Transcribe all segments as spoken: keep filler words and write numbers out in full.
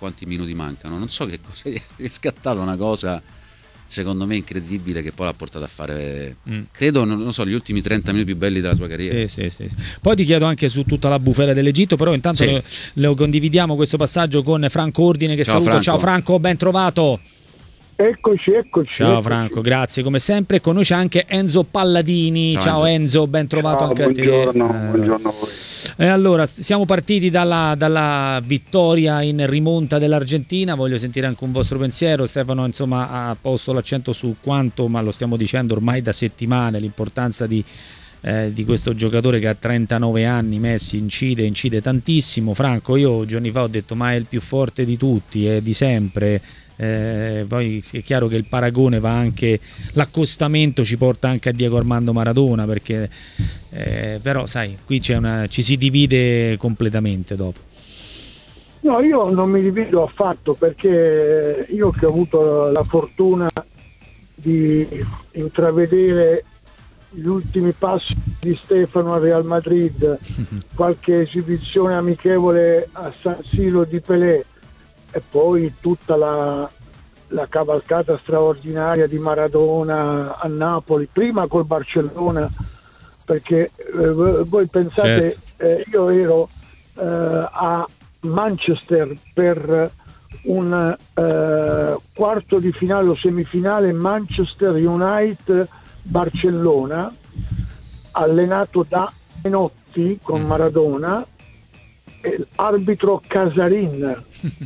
quanti minuti mancano, non so che cosa, è scattata una cosa secondo me incredibile che poi l'ha portato a fare mm. credo, non, non so, gli ultimi trenta minuti più belli della sua carriera. Sì, sì, sì. Poi ti chiedo anche su tutta la bufera dell'Egitto, però intanto sì. lo, lo condividiamo questo passaggio con Franco Ordine che ciao, saluto. Franco. Ciao Franco, ben trovato. Eccoci, eccoci. Ciao eccoci. Franco, grazie come sempre. Con noi c'è anche Enzo Palladini. Ciao, ciao Enzo. Enzo, ben trovato ciao, anche buongiorno, a te. Buongiorno a voi. E allora, siamo partiti dalla, dalla vittoria in rimonta dell'Argentina. Voglio sentire anche un vostro pensiero. Stefano, insomma, ha posto l'accento su quanto, ma lo stiamo dicendo ormai da settimane, l'importanza di, eh, di questo giocatore che ha trentanove anni. Messi incide, incide tantissimo. Franco, io giorni fa ho detto ma è il più forte di tutti, è di sempre. Eh, poi è chiaro che il paragone va anche, l'accostamento ci porta anche a Diego Armando Maradona, perché eh, però sai, qui c'è una, ci si divide completamente dopo. No, io non mi divido affatto, perché io che ho avuto la fortuna di intravedere gli ultimi passi di Stefano al Real Madrid, qualche esibizione amichevole a San Siro di Pelé, e poi tutta la, la cavalcata straordinaria di Maradona a Napoli, prima col Barcellona, perché eh, voi pensate, certo. eh, io ero eh, a Manchester per un eh, quarto di finale o semifinale Manchester United-Barcellona, allenato da Menotti con Maradona, e arbitro Casarin.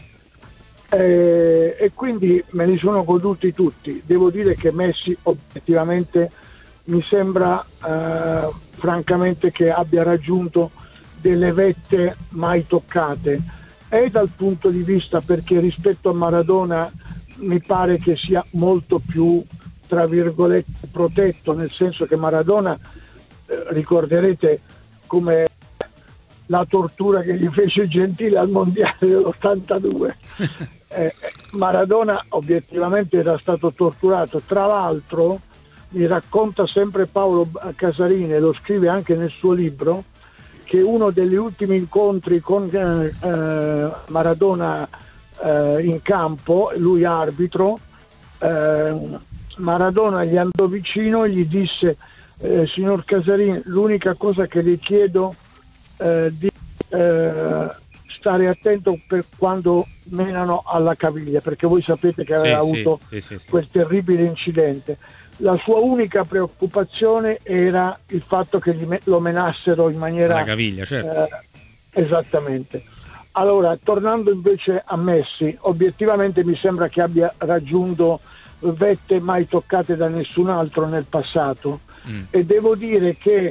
Eh, e quindi me li sono goduti tutti. Devo dire che Messi obiettivamente mi sembra eh, francamente che abbia raggiunto delle vette mai toccate, e dal punto di vista, perché rispetto a Maradona mi pare che sia molto più, tra virgolette, protetto, nel senso che Maradona eh, ricorderete come la tortura che gli fece Gentile al mondiale dell'ottantadue. eh, Maradona obiettivamente era stato torturato. Tra l'altro mi racconta sempre Paolo Casarin, e lo scrive anche nel suo libro, che uno degli ultimi incontri con eh, Maradona eh, in campo, lui arbitro, eh, Maradona gli andò vicino e gli disse eh, signor Casarin, l'unica cosa che le chiedo Eh, di eh, stare attento per quando menano alla caviglia, perché voi sapete che aveva sì, avuto sì, sì, sì, quel terribile incidente. La sua unica preoccupazione era il fatto che gli me- lo menassero in maniera alla caviglia, certo. eh, esattamente. Allora, tornando invece a Messi, obiettivamente mi sembra che abbia raggiunto vette mai toccate da nessun altro nel passato, mm. e devo dire che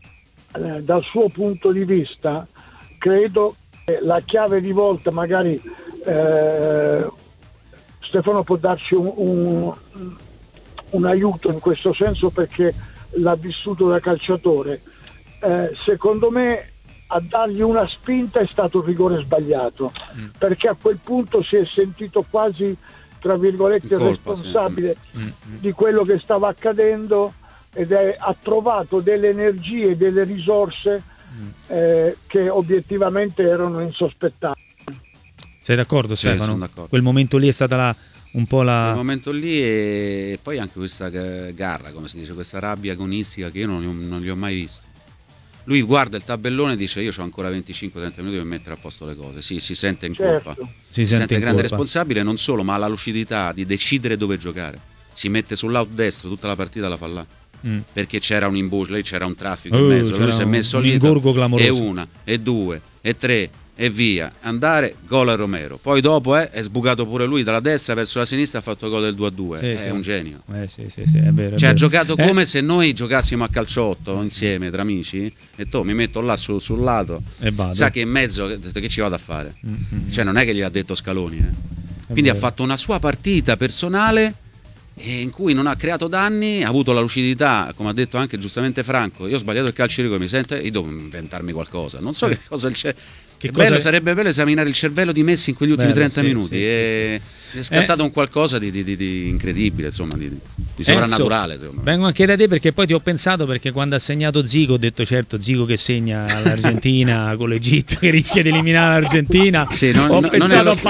Eh, dal suo punto di vista credo che la chiave di volta, magari eh, Stefano può darci un, un, un aiuto in questo senso, perché l'ha vissuto da calciatore, eh, secondo me a dargli una spinta è stato il rigore sbagliato, mm. perché a quel punto si è sentito quasi, tra virgolette, colpa, responsabile sì. mm. di quello che stava accadendo, ed è, ha trovato delle energie, delle risorse mm. eh, che obiettivamente erano insospettabili. Sei d'accordo, sì, Stefano? D'accordo. Quel momento lì è stata la, un po' la... Quel momento lì, e poi anche questa garra, come si dice, questa rabbia agonistica che io non, non li ho mai visto. Lui guarda il tabellone e dice io ho ancora venticinque trenta minuti per mettere a posto le cose. Sì, si sente in certo. colpa, si, si sente in grande colpa. responsabile, non solo, ma ha la lucidità di decidere dove giocare. Si mette sull'out destro, tutta la partita la fa là. Mm. Perché c'era un imbuscolo, lì c'era un traffico uh, in mezzo, lui si è messo un lì clamoroso. E una, e due, e tre, e via, andare, gol a Romero. Poi dopo eh, è sbucato pure lui dalla destra verso la sinistra, ha fatto il gol del due a due. Sì, è sì. un genio. Eh, sì, sì, sì, è vero, è cioè vero. ha giocato eh? come se noi giocassimo a calciotto insieme tra amici, e tu mi metto là su, sul lato e vado. Sa che in mezzo che, che ci vado a fare. Mm-hmm. Cioè non è che gli ha detto Scaloni, eh. Quindi vero. Ha fatto una sua partita personale in cui non ha creato danni, ha avuto la lucidità, come ha detto anche giustamente Franco. Io ho sbagliato il calcio di rigore, mi sente, io devo inventarmi qualcosa, non so eh. che cosa il c'è. Che cosa bello, è... sarebbe bello esaminare il cervello di Messi in quegli ultimi bello, trenta sì, minuti sì, e sì, sì. È scattato eh. un qualcosa di, di, di, di incredibile, insomma, di, di sovrannaturale. Enzo, vengo anche da te, perché poi ti ho pensato, perché quando ha segnato Zico ho detto certo, Zico che segna l'Argentina con l'Egitto che rischia di eliminare l'Argentina, sì, non, ho non pensato è lo...